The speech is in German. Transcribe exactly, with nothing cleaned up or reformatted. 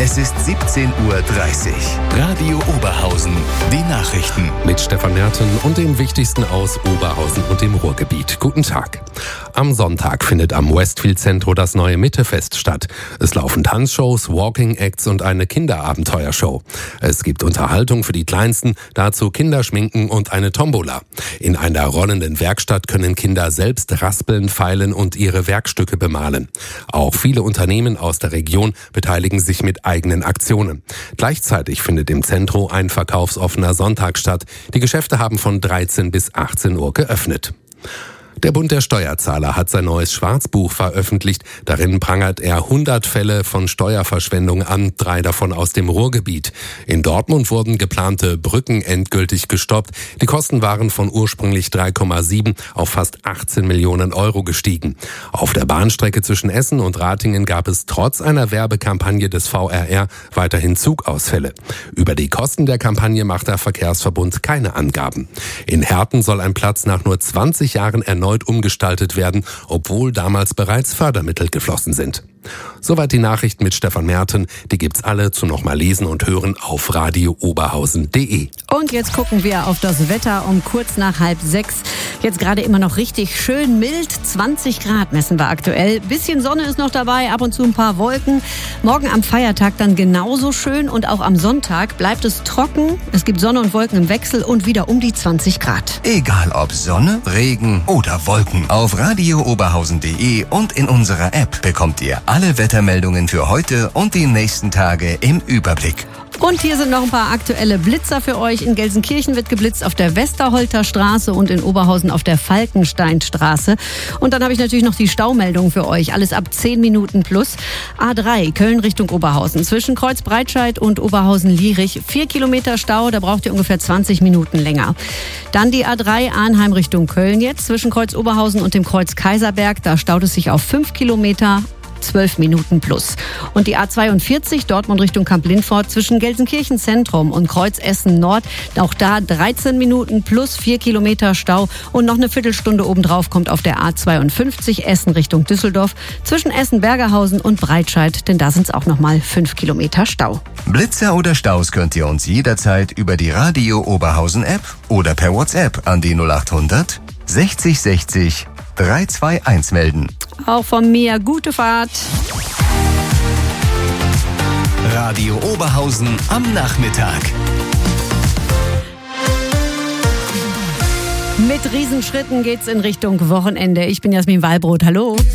Es ist siebzehn Uhr dreißig. Radio Oberhausen. Die Nachrichten. Mit Stefan Merten und dem Wichtigsten aus Oberhausen und dem Ruhrgebiet. Guten Tag. Am Sonntag findet am Westfield Centro das neue Mittefest statt. Es laufen Tanzshows, Walking Acts und eine Kinderabenteuershow. Es gibt Unterhaltung für die Kleinsten, dazu Kinderschminken und eine Tombola. In einer rollenden Werkstatt können Kinder selbst raspeln, feilen und ihre Werkstücke bemalen. Auch viele Unternehmen aus der Region beteiligen sich mit eigenen Aktionen. Gleichzeitig findet im Zentrum ein verkaufsoffener Sonntag statt. Die Geschäfte haben von dreizehn bis achtzehn Uhr geöffnet. Der Bund der Steuerzahler hat sein neues Schwarzbuch veröffentlicht. Darin prangert er hundert Fälle von Steuerverschwendung an, drei davon aus dem Ruhrgebiet. In Dortmund wurden geplante Brücken endgültig gestoppt. Die Kosten waren von ursprünglich drei Komma sieben auf fast achtzehn Millionen Euro gestiegen. Auf der Bahnstrecke zwischen Essen und Ratingen gab es trotz einer Werbekampagne des V R R weiterhin Zugausfälle. Über die Kosten der Kampagne macht der Verkehrsverbund keine Angaben. In Herten soll ein Platz nach nur zwanzig Jahren erneut umgestaltet werden, obwohl damals bereits Fördermittel geflossen sind. Soweit die Nachrichten mit Stefan Merten. Die gibt's alle zum nochmal lesen und hören auf radio oberhausen punkt de. Und jetzt gucken wir auf das Wetter um kurz nach halb sechs. Jetzt gerade immer noch richtig schön mild. zwanzig Grad messen wir aktuell. Bisschen Sonne ist noch dabei, ab und zu ein paar Wolken. Morgen am Feiertag dann genauso schön und auch am Sonntag bleibt es trocken. Es gibt Sonne und Wolken im Wechsel und wieder um die zwanzig Grad. Egal ob Sonne, Regen oder Wolken. Auf radio oberhausen punkt de und in unserer App bekommt ihr alle Wettermeldungen für heute und die nächsten Tage im Überblick. Und hier sind noch ein paar aktuelle Blitzer für euch. In Gelsenkirchen wird geblitzt auf der Westerholter Straße und in Oberhausen auf der Falkensteinstraße. Und dann habe ich natürlich noch die Staumeldung für euch. Alles ab zehn Minuten plus. A drei, Köln Richtung Oberhausen. Zwischen Kreuz Breitscheid und Oberhausen-Lierich. Vier Kilometer Stau, da braucht ihr ungefähr zwanzig Minuten länger. Dann die A drei, Arnheim Richtung Köln jetzt. Zwischen Kreuz Oberhausen und dem Kreuz Kaiserberg. Da staut es sich auf fünf Kilometer. zwölf Minuten plus. Und die A zweiundvierzig, Dortmund Richtung Kamp-Lindfort, zwischen Gelsenkirchen Zentrum und Kreuz Essen Nord, auch da dreizehn Minuten plus vier Kilometer Stau und noch eine Viertelstunde obendrauf kommt auf der A zweiundfünfzig Essen Richtung Düsseldorf, zwischen Essen-Bergerhausen und Breitscheid, denn da sind es auch nochmal fünf Kilometer Stau. Blitzer oder Staus könnt ihr uns jederzeit über die Radio Oberhausen App oder per WhatsApp an die null achthundert sechzig sechzig drei zwei eins melden. Auch von mir gute Fahrt. Radio Oberhausen am Nachmittag. Mit Riesenschritten geht's in Richtung Wochenende. Ich bin Jasmin Wallbrot. Hallo.